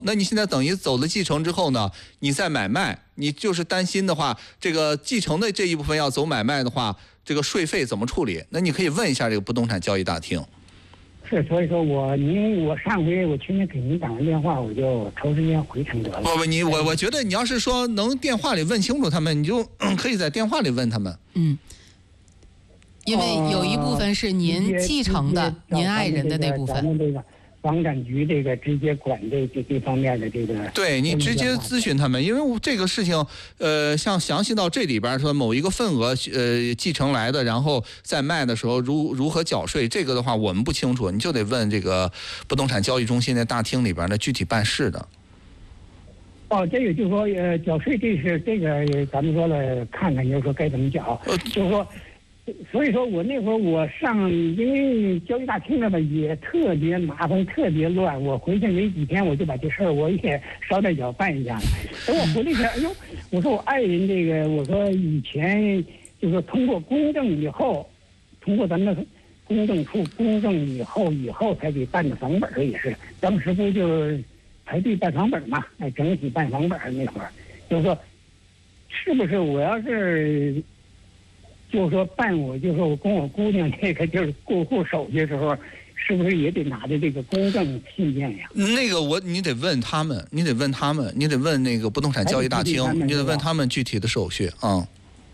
那你现在等于走了继承之后呢，你再买卖，你就是担心的话，这个继承的这一部分要走买卖的话，这个税费怎么处理？那你可以问一下这个不动产交易大厅。 是，所以说我上回我去年给您打完电话，我就抽时间回承德了。 不，我觉得你要是说能电话里问清楚他们，你就可以在电话里问他们。 因为有一部分是您继承的，您爱人的那部分。 咱们这个房产局这个直接管这方面的这个。 对，你直接咨询他们，因为这个事情，像详细到这里边说某一个份额继承来的，然后在卖的时候如何缴税，这个的话我们不清楚，你就得问这个不动产交易中心的大厅里边的具体办事的。 这个就是说缴税这个咱们说了看看，就是说该怎么缴，就是说。所以说我那会儿因为交易大厅那边也特别麻烦，特别乱。我回去没几天，我就把这事儿我也捎带脚办一下了。等我回来一看，哎呦，我说我爱人这个，我说以前就是说通过公证以后，通过咱们的公证处公证以后才给办的房本儿，也是当时不就是排队办房本嘛？整体办房本那会儿，就是说是不是我要是。就是说就是说我跟我姑娘这个就是过户手续的时候，是不是也得拿着这个公证信件呀？ 那个你得问他们，你得问那个不动产交易大厅，你得问他们具体的手续啊。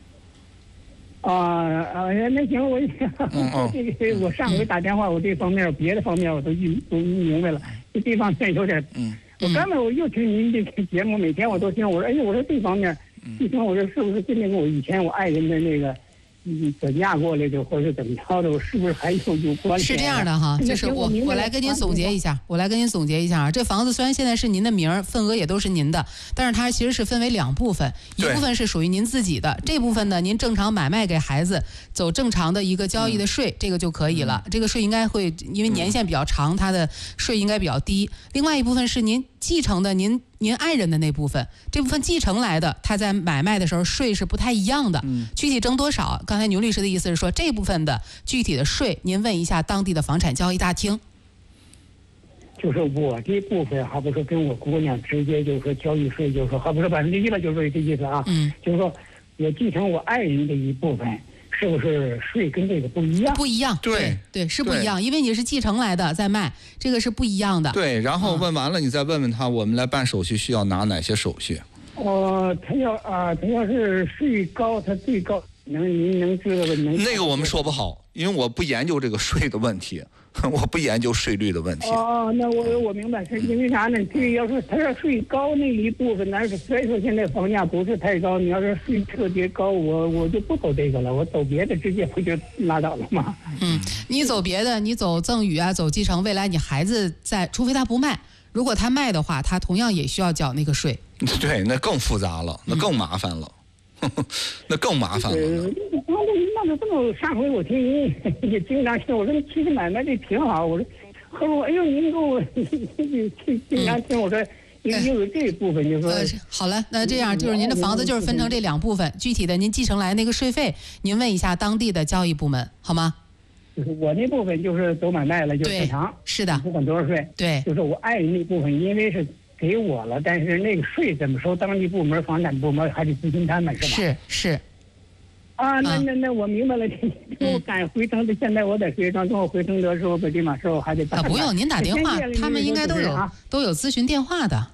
那行，这个我上回打电话，我这方面别的方面我都明白了，这方面有点我刚才我又听您这个节目，每天我都听，我说我说这方面，一听我说是不是跟那个我以前我爱人的那个。怎嫁过来的，或者怎么着的，我是不是还有关系？ 是这样的哈，就是我来跟您总结一下啊。这房子虽然现在是您的名儿，份额也都是您的，但是它其实是分为2部分，一部分是属于您自己的，这部分呢，您正常买卖给孩子，走正常的一个交易的税，这个就可以了。这个税应该会，因为年限比较长，它的税应该比较低。另外一部分是您继承的，您爱人的那部分，这部分继承来的，他在买卖的时候税是不太一样的，具体征多少？刚才牛律师的意思是说，这部分的具体的税，您问一下当地的房产交易大厅。 就是我这部分，还不是跟我姑娘直接就是说交易税，就是说还不是1%了，就是这意思啊。就是说我继承我爱人的一部分。是不是税跟这个不一样？ 不一样，对，是不一样，因为你是继承来的，再卖，这个是不一样的。 对，然后问完了，你再问问他，我们来办手续需要拿哪些手续？ 他要是税高，他最高您能知道的？ 那个我们说不好，因为我不研究这个税的问题。我不研究税率的问题。 那我明白，是因为啥呢？这要是他要税高那一部分，但是虽然说现在房价不是太高，你要是税特别高，我就不走这个了，我走别的直接不就拉倒了吗？ 你走别的，你走赠与啊，走继承，未来你孩子除非他不卖，如果他卖的话，他同样也需要缴那个税。 对，那更复杂了，那更麻烦了。那更麻烦了。 那这么上回我听您也经常听，我说其实买卖这挺好，我说后来哎呦您给我经常听，我说又有这部分就说好了，那这样就是您的房子就是分成这2部分，具体的您继承来那个税费，您问一下当地的交易部门好吗？ 就是我那部分就是走买卖了，就正常， 是的， 不管多少税， 对， 就是我爱人那部分，因为是给我了，但是那个税怎么收，当地部门、房产部门还得咨询他们，是吧？是。那我明白了。我赶回承德，现在我在石家庄，等我回承德的时候，北京马时候还得办。 不用，您打电话，他们应该都有咨询电话的。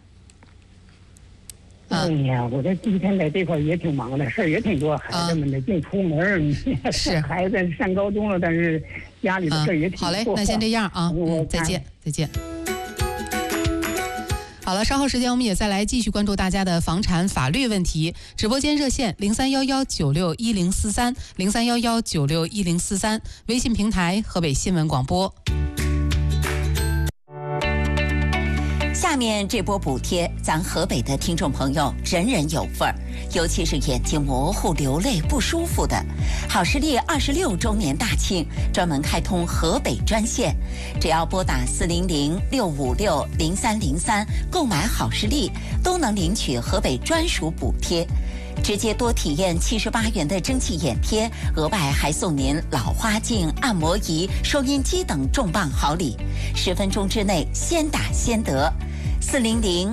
哎呀，我这今天在这块也挺忙的，事儿也挺多，孩子们得净出门。是孩子上高中了，但是家里的事儿也挺多。 好嘞，那先这样啊，再见。好了，稍后时间我们也再来继续关注大家的房产法律问题。直播间热线0311961043，0311961043，微信平台河北新闻广播。 下面这波补贴，咱河北的听众朋友人人有份儿，尤其是眼睛模糊、流泪不舒服的。好视力26周年大庆，专门开通河北专线，只要拨打400-656-0303购买好视力，都能领取河北专属补贴。直接多体验78元的蒸汽眼贴，额外还送您老花镜、按摩仪、收音机等重磅好礼，10分钟之内先打先得。 400